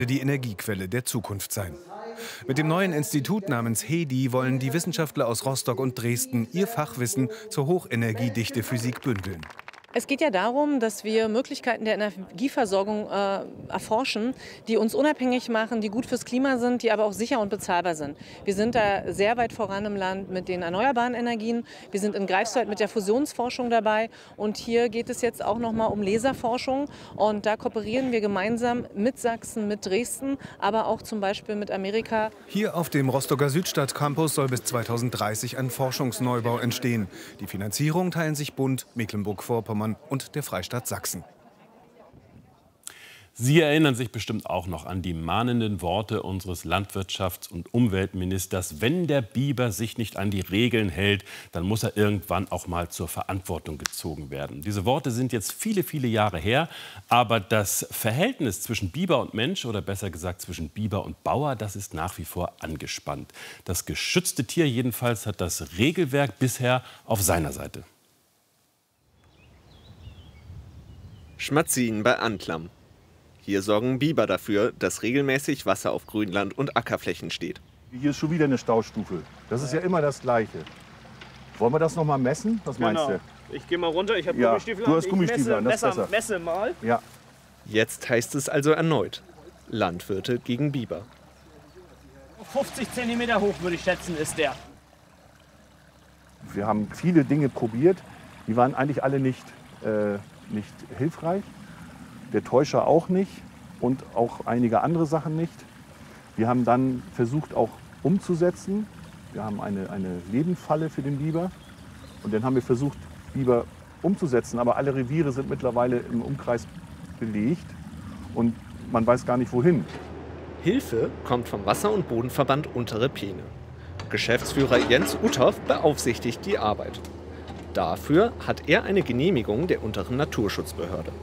die Energiequelle der Zukunft sein. Mit dem neuen Institut namens HEDI wollen die Wissenschaftler aus Rostock und Dresden ihr Fachwissen zur hochenergiedichte Physik bündeln. Es geht ja darum, dass wir Möglichkeiten der Energieversorgung erforschen, die uns unabhängig machen, die gut fürs Klima sind, die aber auch sicher und bezahlbar sind. Wir sind da sehr weit voran im Land mit den erneuerbaren Energien. Wir sind in Greifswald mit der Fusionsforschung dabei. Und hier geht es jetzt auch noch mal um Laserforschung. Und da kooperieren wir gemeinsam mit Sachsen, mit Dresden, aber auch zum Beispiel mit Amerika. Hier auf dem Rostocker Südstadt-Campus soll bis 2030 ein Forschungsneubau entstehen. Die Finanzierung teilen sich Bund, Mecklenburg-Vorpommern und der Freistaat Sachsen. Sie erinnern sich bestimmt auch noch an die mahnenden Worte unseres Landwirtschafts- und Umweltministers: Wenn der Biber sich nicht an die Regeln hält, dann muss er irgendwann auch mal zur Verantwortung gezogen werden. Diese Worte sind jetzt viele, viele Jahre her, aber das Verhältnis zwischen Biber und Mensch, oder besser gesagt zwischen Biber und Bauer, das ist nach wie vor angespannt. Das geschützte Tier jedenfalls hat das Regelwerk bisher auf seiner Seite. Schmatzin bei Antlam. Hier sorgen Biber dafür, dass regelmäßig Wasser auf Grünland und Ackerflächen steht. Hier ist schon wieder eine Staustufe. Das ist ja immer das Gleiche. Wollen wir das noch mal messen? Was meinst du? Ich gehe mal runter, ich habe Ja, Gummistiefel du hast Gummistiefel an, das ist besser. Messe mal. Ja. Jetzt heißt es also erneut: Landwirte gegen Biber. 50 cm hoch, würde ich schätzen, ist der. Wir haben viele Dinge probiert. Die waren eigentlich alle nicht hilfreich. Der Täuscher auch nicht und auch einige andere Sachen nicht. Wir haben dann versucht, auch umzusetzen. Wir haben eine Lebendfalle für den Biber. Und dann haben wir versucht, Biber umzusetzen. Aber alle Reviere sind mittlerweile im Umkreis belegt und man weiß gar nicht, wohin. Hilfe kommt vom Wasser- und Bodenverband Untere Peene. Geschäftsführer Jens Uthoff beaufsichtigt die Arbeit. Dafür hat er eine Genehmigung der Unteren Naturschutzbehörde.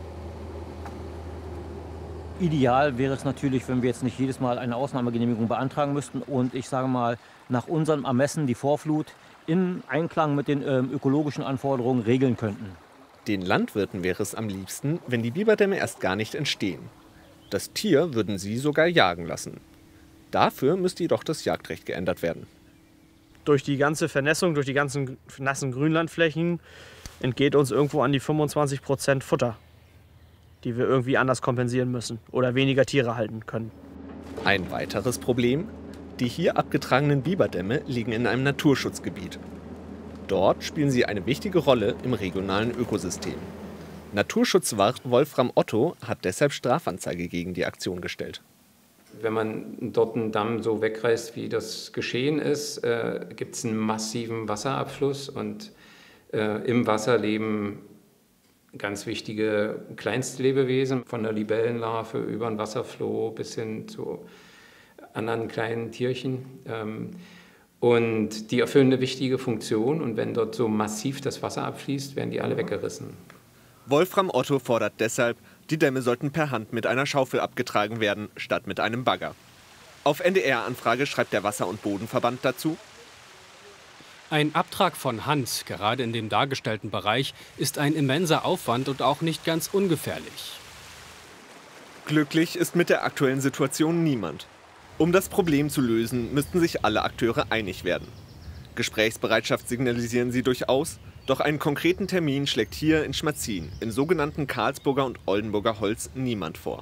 Ideal wäre es natürlich, wenn wir jetzt nicht jedes Mal eine Ausnahmegenehmigung beantragen müssten und ich sage mal, nach unserem Ermessen die Vorflut in Einklang mit den ökologischen Anforderungen regeln könnten. Den Landwirten wäre es am liebsten, wenn die Biberdämme erst gar nicht entstehen. Das Tier würden sie sogar jagen lassen. Dafür müsste jedoch das Jagdrecht geändert werden. Durch die ganze Vernässung, durch die ganzen nassen Grünlandflächen entgeht uns irgendwo an die 25% Futter, die wir irgendwie anders kompensieren müssen oder weniger Tiere halten können. Ein weiteres Problem: Die hier abgetragenen Biberdämme liegen in einem Naturschutzgebiet. Dort spielen sie eine wichtige Rolle im regionalen Ökosystem. Naturschutzwart Wolfram Otto hat deshalb Strafanzeige gegen die Aktion gestellt. Wenn man dort einen Damm so wegreißt, wie das geschehen ist, gibt es einen massiven Wasserabfluss und im Wasser leben ganz wichtige Kleinstlebewesen, von der Libellenlarve über den Wasserfloh bis hin zu anderen kleinen Tierchen. Und die erfüllen eine wichtige Funktion, und wenn dort so massiv das Wasser abfließt, werden die alle weggerissen. Wolfram Otto fordert deshalb, die Dämme sollten per Hand mit einer Schaufel abgetragen werden, statt mit einem Bagger. Auf NDR-Anfrage schreibt der Wasser- und Bodenverband dazu: Ein Abtrag von Hand, gerade in dem dargestellten Bereich, ist ein immenser Aufwand und auch nicht ganz ungefährlich. Glücklich ist mit der aktuellen Situation niemand. Um das Problem zu lösen, müssten sich alle Akteure einig werden. Gesprächsbereitschaft signalisieren sie durchaus, doch einen konkreten Termin schlägt hier in Schmatzin, im sogenannten Karlsburger und Oldenburger Holz, niemand vor.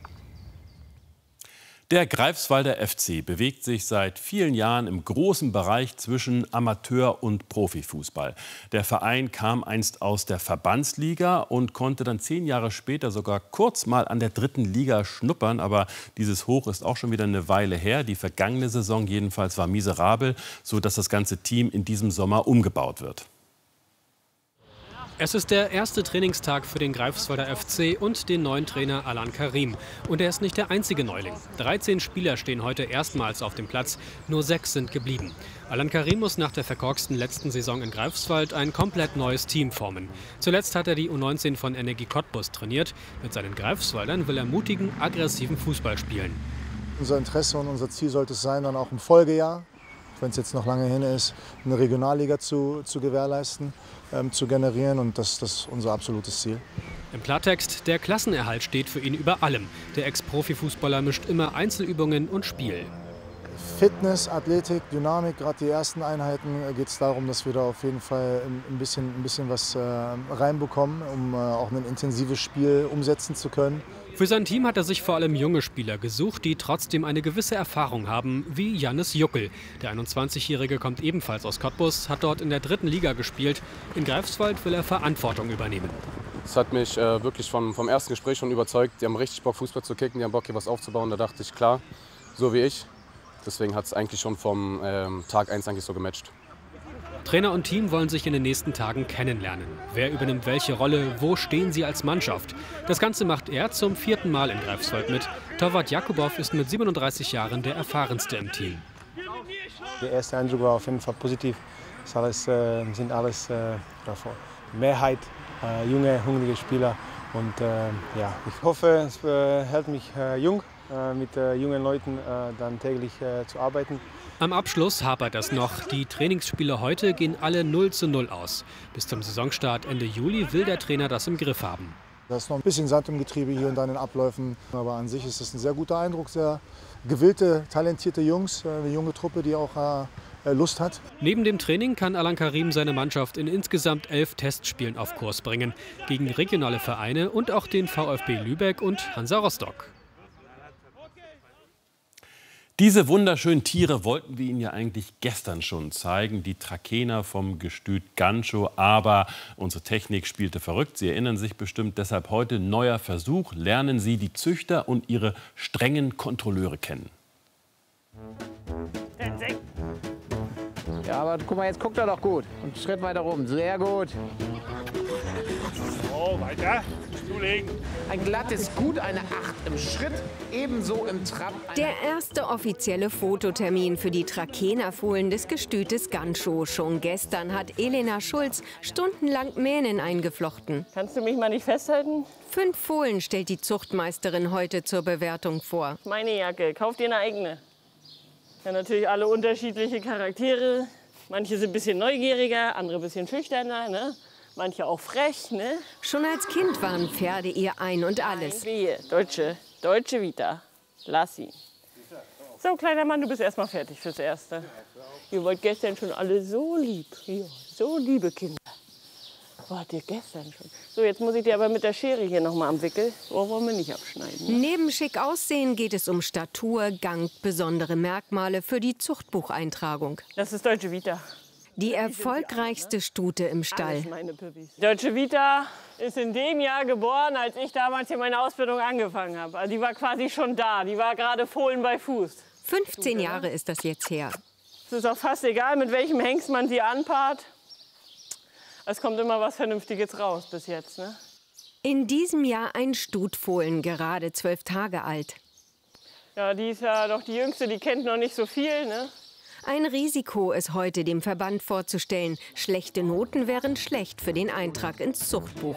Der Greifswalder FC bewegt sich seit vielen Jahren im großen Bereich zwischen Amateur- und Profifußball. Der Verein kam einst aus der Verbandsliga und konnte dann 10 Jahre später sogar kurz mal an der 3. Liga schnuppern. Aber dieses Hoch ist auch schon wieder eine Weile her. Die vergangene Saison jedenfalls war miserabel, sodass das ganze Team in diesem Sommer umgebaut wird. Es ist der erste Trainingstag für den Greifswalder FC und den neuen Trainer Alan Karim. Und er ist nicht der einzige Neuling. 13 Spieler stehen heute erstmals auf dem Platz, nur 6 sind geblieben. Alan Karim muss nach der verkorksten letzten Saison in Greifswald ein komplett neues Team formen. Zuletzt hat er die U19 von Energie Cottbus trainiert. Mit seinen Greifswaldern will er mutigen, aggressiven Fußball spielen. Unser Interesse und unser Ziel sollte es sein, dann auch im Folgejahr, wenn es jetzt noch lange hin ist, eine Regionalliga zu gewährleisten, zu generieren, und das ist unser absolutes Ziel. Im Klartext, der Klassenerhalt steht für ihn über allem. Der Ex-Profifußballer mischt immer Einzelübungen und Spiel. Fitness, Athletik, Dynamik, gerade die ersten Einheiten geht es darum, dass wir da auf jeden Fall ein bisschen was reinbekommen, um auch ein intensives Spiel umsetzen zu können. Für sein Team hat er sich vor allem junge Spieler gesucht, die trotzdem eine gewisse Erfahrung haben, wie Jannis Juckel. Der 21-Jährige kommt ebenfalls aus Cottbus, hat dort in der 3. Liga gespielt. In Greifswald will er Verantwortung übernehmen. Das hat mich wirklich vom ersten Gespräch schon überzeugt. Die haben richtig Bock, Fußball zu kicken, die haben Bock, hier was aufzubauen. Da dachte ich, klar, so wie ich. Deswegen hat es eigentlich schon vom Tag 1 eigentlich so gematcht. Trainer und Team wollen sich in den nächsten Tagen kennenlernen. Wer übernimmt welche Rolle, wo stehen sie als Mannschaft? Das Ganze macht er zum 4. Mal in Greifswald mit. Torwart Jakubow ist mit 37 Jahren der erfahrenste im Team. Der erste Eindruck war auf jeden Fall positiv. Das sind alles Mehrheit junge, hungrige Spieler. Und ja, ich hoffe, es hält mich jung, mit jungen Leuten dann täglich zu arbeiten. Am Abschluss hapert es noch. Die Trainingsspiele heute gehen alle 0:0 aus. Bis zum Saisonstart Ende Juli will der Trainer das im Griff haben. Da ist noch ein bisschen Sand im Getriebe hier und da in den Abläufen. Aber an sich ist es ein sehr guter Eindruck. Sehr gewillte, talentierte Jungs, eine junge Truppe, die auch Lust hat. Neben dem Training kann Alan Karim seine Mannschaft in insgesamt 11 Testspielen auf Kurs bringen. Gegen regionale Vereine und auch den VfB Lübeck und Hansa Rostock. Diese wunderschönen Tiere wollten wir Ihnen ja eigentlich gestern schon zeigen. Die Trakehner vom Gestüt Ganschow. Aber unsere Technik spielte verrückt. Sie erinnern sich bestimmt. Deshalb heute neuer Versuch. Lernen Sie die Züchter und ihre strengen Kontrolleure kennen. Ja, aber guck mal, jetzt guckt er doch gut. Und einen Schritt weiter rum. Sehr gut. So, weiter. Zulegen. Ein Glatt ist gut, eine 8 im Schritt, ebenso im Trab. Der erste offizielle Fototermin für die Trakehner-Fohlen des Gestütes Ganschow. Schon gestern hat Elena Schulz stundenlang Mähnen eingeflochten. Kannst du mich mal nicht festhalten? 5 Fohlen stellt die Zuchtmeisterin heute zur Bewertung vor. Meine Jacke, kauf dir eine eigene. Ja, natürlich alle unterschiedliche Charaktere. Manche sind ein bisschen neugieriger, andere ein bisschen schüchterner, ne? Manche auch frech, ne? Schon als Kind waren Pferde ihr Ein und Alles. Deutsche Vita. Lass ihn. So, kleiner Mann, du bist erstmal fertig fürs Erste. Ihr wollt gestern schon alle so lieb. Ja, so liebe Kinder. Wart ihr gestern schon. So, jetzt muss ich dir aber mit der Schere hier noch mal am Wickel. Oh, wollen wir nicht abschneiden. Ne? Neben schick aussehen geht es um Statur, Gang, besondere Merkmale für die Zuchtbucheintragung. Das ist Deutsche Vita. Die erfolgreichste Stute im Stall. Deutsche Vita ist in dem Jahr geboren, als ich damals hier meine Ausbildung angefangen habe. Also die war quasi schon da. Die war gerade Fohlen bei Fuß. 15 Jahre ist das jetzt her. Es ist auch fast egal, mit welchem Hengst man sie anpaart. Es kommt immer was Vernünftiges raus bis jetzt. Ne? In diesem Jahr ein Stutfohlen, gerade 12 Tage alt. Ja, die ist ja doch die Jüngste, die kennt noch nicht so viel. Ne? Ein Risiko ist heute dem Verband vorzustellen. Schlechte Noten wären schlecht für den Eintrag ins Zuchtbuch.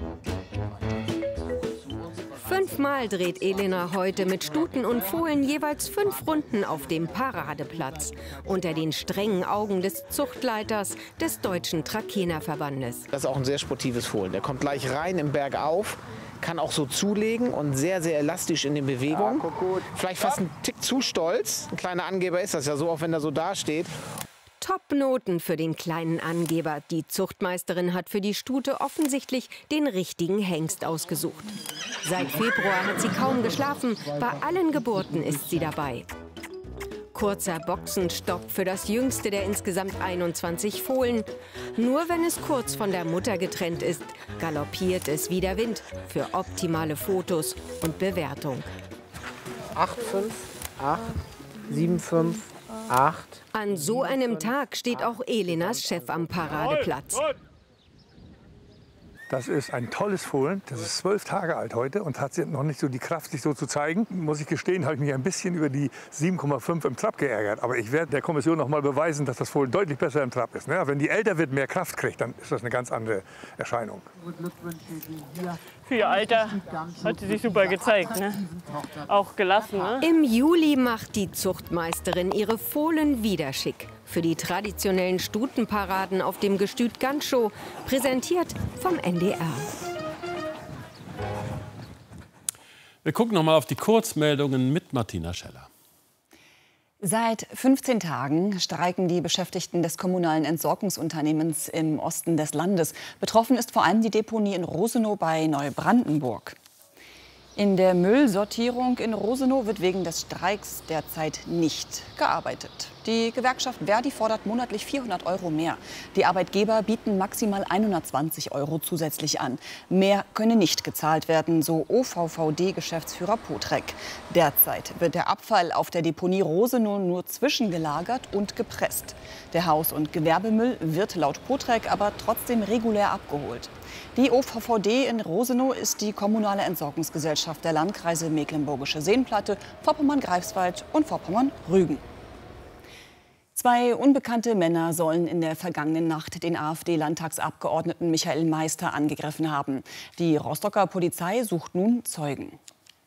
5-mal dreht Elena heute mit Stuten und Fohlen jeweils 5 Runden auf dem Paradeplatz. Unter den strengen Augen des Zuchtleiters des Deutschen Trakehner-Verbandes. Das ist auch ein sehr sportives Fohlen. Der kommt gleich rein im Berg auf, kann auch so zulegen und sehr, sehr elastisch in den Bewegungen. Ja, vielleicht fast ein Tick zu stolz. Ein kleiner Angeber ist das ja so, auch wenn er so dasteht. Top-Noten für den kleinen Angeber. Die Zuchtmeisterin hat für die Stute offensichtlich den richtigen Hengst ausgesucht. Seit Februar hat sie kaum geschlafen. Bei allen Geburten ist sie dabei. Kurzer Boxenstopp für das jüngste der insgesamt 21 Fohlen. Nur wenn es kurz von der Mutter getrennt ist, galoppiert es wie der Wind für optimale Fotos und Bewertung. 8,5, 8, 7,5, 8. An so einem Tag steht auch Elenas Chef am Paradeplatz. Das ist ein tolles Fohlen. Das ist 12 Tage alt heute und hat noch nicht so die Kraft, sich so zu zeigen. Muss ich gestehen, habe ich mich ein bisschen über die 7,5 im Trab geärgert. Aber ich werde der Kommission noch mal beweisen, dass das Fohlen deutlich besser im Trab ist. Wenn die älter wird, mehr Kraft kriegt, dann ist das eine ganz andere Erscheinung. Für ihr Alter hat sie sich super gezeigt. Ne? Auch gelassen. Ne? Im Juli macht die Zuchtmeisterin ihre Fohlen wieder schick. Für die traditionellen Stutenparaden auf dem Gestüt Ganschow, präsentiert vom NDR. Wir gucken noch mal auf die Kurzmeldungen mit Martina Scheller. Seit 15 Tagen streiken die Beschäftigten des kommunalen Entsorgungsunternehmens im Osten des Landes. Betroffen ist vor allem die Deponie in Rosenow bei Neubrandenburg. In der Müllsortierung in Rosenow wird wegen des Streiks derzeit nicht gearbeitet. Die Gewerkschaft Verdi fordert monatlich 400 € mehr. Die Arbeitgeber bieten maximal 120 € zusätzlich an. Mehr könne nicht gezahlt werden, so OVVD-Geschäftsführer Potrek. Derzeit wird der Abfall auf der Deponie Rosenow nur zwischengelagert und gepresst. Der Haus- und Gewerbemüll wird laut Potrek aber trotzdem regulär abgeholt. Die OVVD in Rosenow ist die kommunale Entsorgungsgesellschaft der Landkreise Mecklenburgische Seenplatte, Vorpommern-Greifswald und Vorpommern-Rügen. 2 unbekannte Männer sollen in der vergangenen Nacht den AfD-Landtagsabgeordneten Michael Meister angegriffen haben. Die Rostocker Polizei sucht nun Zeugen.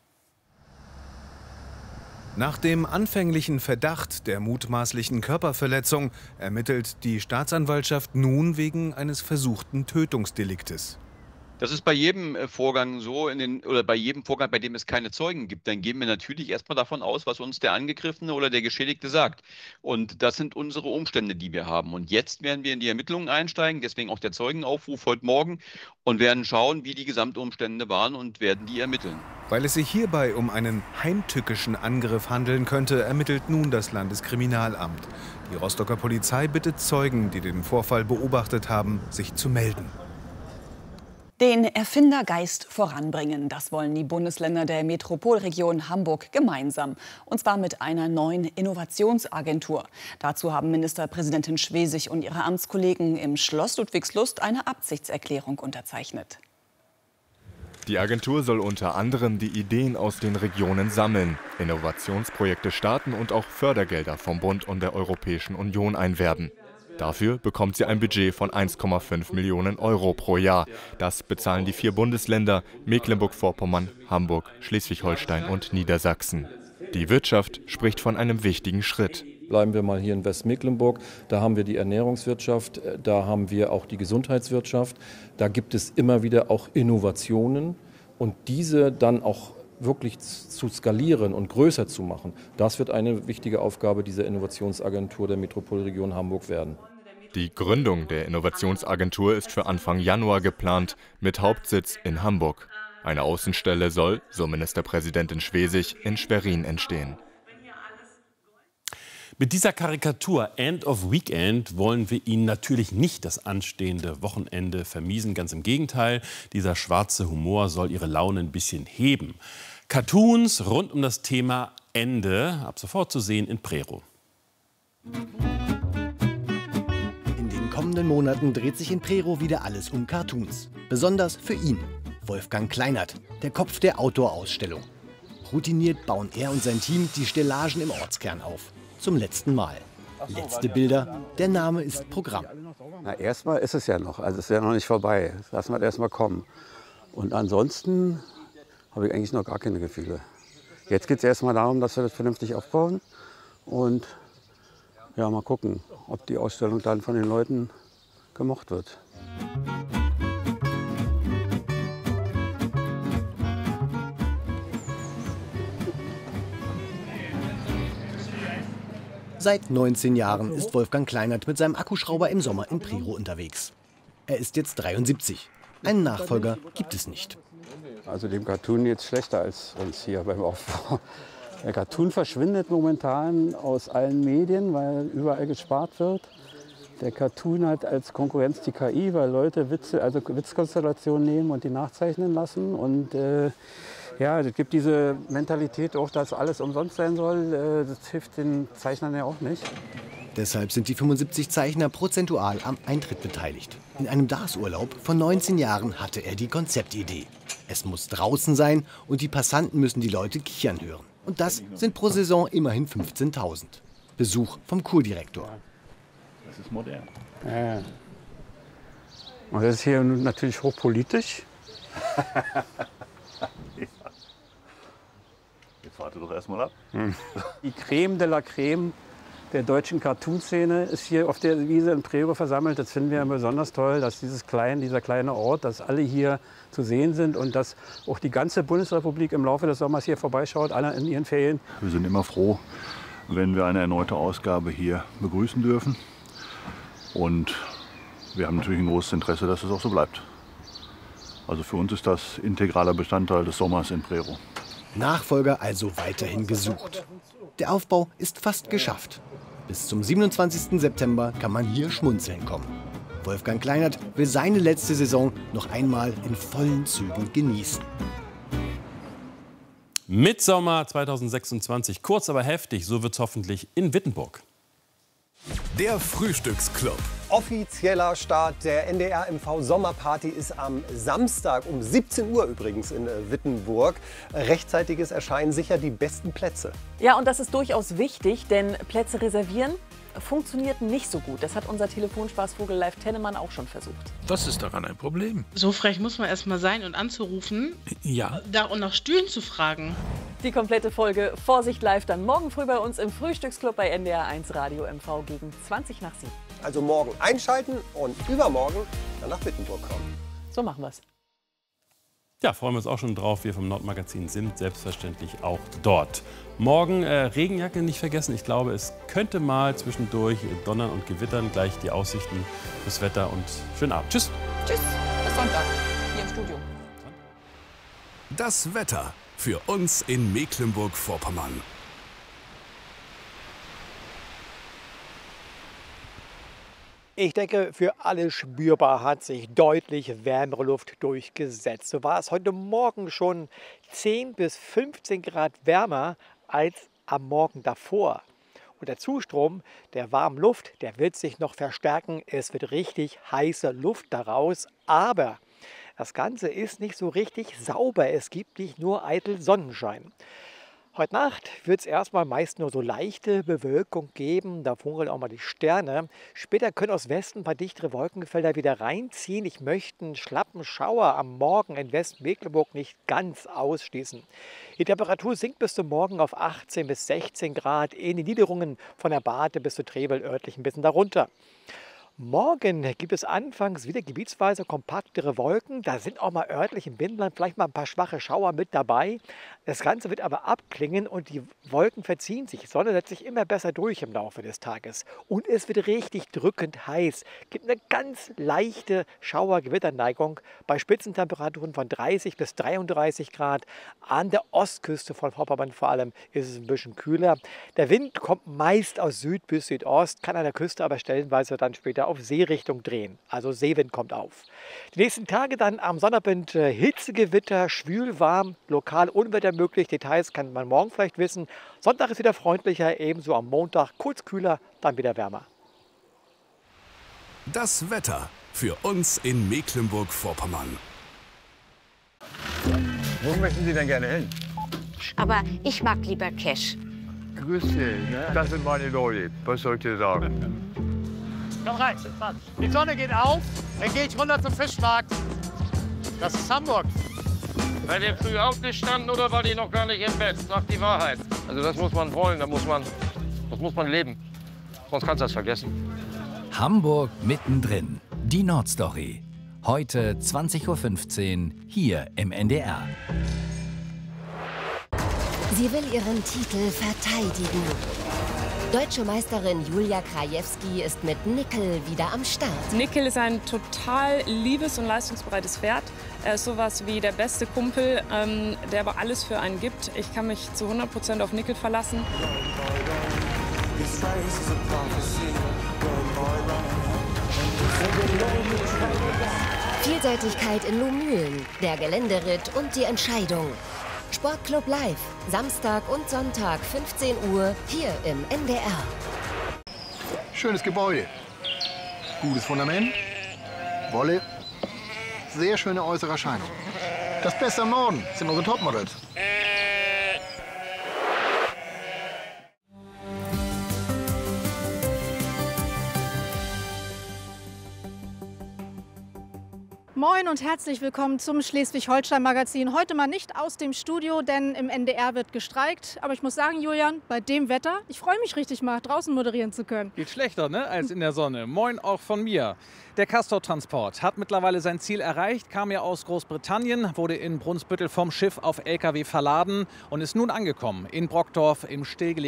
Nach dem anfänglichen Verdacht der mutmaßlichen Körperverletzung ermittelt die Staatsanwaltschaft nun wegen eines versuchten Tötungsdeliktes. Das ist bei jedem Vorgang so, oder bei jedem Vorgang, bei dem es keine Zeugen gibt. Dann gehen wir natürlich erstmal davon aus, was uns der Angegriffene oder der Geschädigte sagt. Und das sind unsere Umstände, die wir haben. Und jetzt werden wir in die Ermittlungen einsteigen, deswegen auch der Zeugenaufruf heute Morgen, und werden schauen, wie die Gesamtumstände waren und werden die ermitteln. Weil es sich hierbei um einen heimtückischen Angriff handeln könnte, ermittelt nun das Landeskriminalamt. Die Rostocker Polizei bittet Zeugen, die den Vorfall beobachtet haben, sich zu melden. Den Erfindergeist voranbringen, das wollen die Bundesländer der Metropolregion Hamburg gemeinsam. Und zwar mit einer neuen Innovationsagentur. Dazu haben Ministerpräsidentin Schwesig und ihre Amtskollegen im Schloss Ludwigslust eine Absichtserklärung unterzeichnet. Die Agentur soll unter anderem die Ideen aus den Regionen sammeln, Innovationsprojekte starten und auch Fördergelder vom Bund und der Europäischen Union einwerben. Dafür bekommt sie ein Budget von 1,5 Millionen € pro Jahr. Das bezahlen die 4 Bundesländer Mecklenburg-Vorpommern, Hamburg, Schleswig-Holstein und Niedersachsen. Die Wirtschaft spricht von einem wichtigen Schritt. Bleiben wir mal hier in Westmecklenburg, da haben wir die Ernährungswirtschaft, da haben wir auch die Gesundheitswirtschaft. Da gibt es immer wieder auch Innovationen und diese dann auch wirklich zu skalieren und größer zu machen, das wird eine wichtige Aufgabe dieser Innovationsagentur der Metropolregion Hamburg werden. Die Gründung der Innovationsagentur ist für Anfang Januar geplant, mit Hauptsitz in Hamburg. Eine Außenstelle soll, so Ministerpräsidentin Schwesig, in Schwerin entstehen. Mit dieser Karikatur End of Weekend wollen wir Ihnen natürlich nicht das anstehende Wochenende vermiesen. Ganz im Gegenteil, dieser schwarze Humor soll Ihre Laune ein bisschen heben. Cartoons rund um das Thema Ende, ab sofort zu sehen in Prero. In den kommenden Monaten dreht sich in Prero wieder alles um Cartoons. Besonders für ihn, Wolfgang Kleinert, der Kopf der Outdoor-Ausstellung. Routiniert bauen er und sein Team die Stellagen im Ortskern auf. Zum letzten Mal. Letzte Bilder, der Name ist Programm. Na, erstmal ist es ja noch, also es ist ja noch nicht vorbei. Lassen wir erstmal kommen. Und ansonsten habe ich eigentlich noch gar keine Gefühle. Jetzt geht es erstmal darum, dass wir das vernünftig aufbauen und ja, mal gucken, ob die Ausstellung dann von den Leuten gemocht wird. Seit 19 Jahren ist Wolfgang Kleinert mit seinem Akkuschrauber im Sommer in Prero unterwegs. Er ist jetzt 73. Einen Nachfolger gibt es nicht. Also dem Cartoon geht es schlechter als uns hier beim Aufbau. Der Cartoon verschwindet momentan aus allen Medien, weil überall gespart wird. Der Cartoon hat als Konkurrenz die KI, weil Leute Witzkonstellationen nehmen und die nachzeichnen lassen. Und ja, es gibt diese Mentalität auch, dass alles umsonst sein soll. Das hilft den Zeichnern ja auch nicht. Deshalb sind die 75 Zeichner prozentual am Eintritt beteiligt. In einem Darsurlaub von 19 Jahren hatte er die Konzeptidee. Es muss draußen sein und die Passanten müssen die Leute kichern hören. Und das sind pro Saison immerhin 15.000. Besuch vom Kurdirektor. Das ist modern. Ja. Und das ist hier natürlich hochpolitisch. Jetzt warte doch erstmal ab. Die Creme de la Creme der deutschen Cartoon-Szene ist hier auf der Wiese in Prerow versammelt. Das finden wir besonders toll, dass dieser kleine Ort, dass alle hier zu sehen sind und dass auch die ganze Bundesrepublik im Laufe des Sommers hier vorbeischaut, alle in ihren Ferien. Wir sind immer froh, wenn wir eine erneute Ausgabe hier begrüßen dürfen. Und wir haben natürlich ein großes Interesse, dass es auch so bleibt. Also für uns ist das integraler Bestandteil des Sommers in Prerow. Nachfolger also weiterhin gesucht. Der Aufbau ist fast geschafft. Bis zum 27. September kann man hier schmunzeln kommen. Wolfgang Kleinert will seine letzte Saison noch einmal in vollen Zügen genießen. Mitsommer 2026, kurz aber heftig, so wird es hoffentlich in Wittenburg. Der Frühstücksclub. Offizieller Start der NDR-MV-Sommerparty ist am Samstag um 17 Uhr übrigens in Wittenburg. Rechtzeitiges Erscheinen sichert die besten Plätze. Ja, und das ist durchaus wichtig, denn Plätze reservieren funktioniert nicht so gut. Das hat unser Telefonspaßvogel Live Tennemann auch schon versucht. Was ist daran ein Problem? So frech muss man erst mal sein und anzurufen. Ja. Da und nach Stühlen zu fragen. Die komplette Folge Vorsicht Live dann morgen früh bei uns im Frühstücksclub bei NDR1 Radio MV gegen 20 nach 7. Also morgen einschalten und übermorgen dann nach Wittenburg kommen. So machen wir's. Ja, freuen wir uns auch schon drauf. Wir vom Nordmagazin sind selbstverständlich auch dort. Morgen Regenjacke nicht vergessen. Ich glaube, es könnte mal zwischendurch donnern und gewittern. Gleich die Aussichten fürs Wetter und schönen Abend. Tschüss. Tschüss, bis Sonntag hier im Studio. Das Wetter für uns in Mecklenburg-Vorpommern. Ich denke, für alle spürbar hat sich deutlich wärmere Luft durchgesetzt. So war es heute Morgen schon 10 bis 15 Grad wärmer als am Morgen davor. Und der Zustrom der warmen Luft, der wird sich noch verstärken. Es wird richtig heiße Luft daraus. Aber das Ganze ist nicht so richtig sauber. Es gibt nicht nur eitel Sonnenschein. Heute Nacht wird es erstmal meist nur so leichte Bewölkung geben, da funkeln auch mal die Sterne. Später können aus Westen ein paar dichtere Wolkenfelder wieder reinziehen. Ich möchte einen schlappen Schauer am Morgen in Westmecklenburg nicht ganz ausschließen. Die Temperatur sinkt bis zum Morgen auf 18 bis 16 Grad, in den Niederungen von der Barte bis zu Trebel örtlich ein bisschen darunter. Morgen gibt es anfangs wieder gebietsweise kompaktere Wolken. Da sind auch mal örtlich im Binnenland vielleicht mal ein paar schwache Schauer mit dabei. Das Ganze wird aber abklingen und die Wolken verziehen sich. Die Sonne setzt sich immer besser durch im Laufe des Tages. Und es wird richtig drückend heiß. Es gibt eine ganz leichte Schauer-Gewitterneigung bei Spitzentemperaturen von 30 bis 33 Grad. An der Ostküste von Vorpommern vor allem ist es ein bisschen kühler. Der Wind kommt meist aus Süd bis Südost, kann an der Küste aber stellenweise dann später auf Seerichtung drehen. Also Seewind kommt auf. Die nächsten Tage dann am Sonnabend Hitzegewitter, schwül, warm, lokal Unwetter möglich. Details kann man morgen vielleicht wissen. Sonntag ist wieder freundlicher, ebenso am Montag kurz kühler, dann wieder wärmer. Das Wetter für uns in Mecklenburg-Vorpommern. Wo möchten Sie denn gerne hin? Aber ich mag lieber Cash. Grüß Sie, das sind meine Leute. Was soll ich dir sagen? Komm rein, die Sonne geht auf, dann gehe ich runter zum Fischmarkt. Das ist Hamburg. Weil ihr früh aufgestanden oder war die noch gar nicht im Bett? Sagt die Wahrheit. Also das muss man wollen, das muss man leben. Sonst kannst du das vergessen. Hamburg mittendrin. Die Nordstory. Heute 20:15 Uhr hier im NDR. Sie will ihren Titel verteidigen. Deutsche Meisterin Julia Krajewski ist mit Nickel wieder am Start. Nickel ist ein total liebes und leistungsbereites Pferd. Er ist sowas wie der beste Kumpel, der aber alles für einen gibt. Ich kann mich zu 100% auf Nickel verlassen. Vielseitigkeit in Lohmühlen, der Geländeritt und die Entscheidung. Sportclub Live, Samstag und Sonntag 15 Uhr hier im NDR. Schönes Gebäude, gutes Fundament, Wolle, sehr schöne äußere Erscheinung. Das Beste am Norden sind unsere Topmodels. Moin und herzlich willkommen zum Schleswig-Holstein-Magazin. Heute mal nicht aus dem Studio, denn im NDR wird gestreikt. Aber ich muss sagen, Julian, bei dem Wetter, ich freue mich richtig mal, draußen moderieren zu können. Geht schlechter, ne, als in der Sonne. Moin auch von mir. Der Castor-Transport hat mittlerweile sein Ziel erreicht, kam ja aus Großbritannien, wurde in Brunsbüttel vom Schiff auf LKW verladen und ist nun angekommen in Brockdorf im stillgelegenen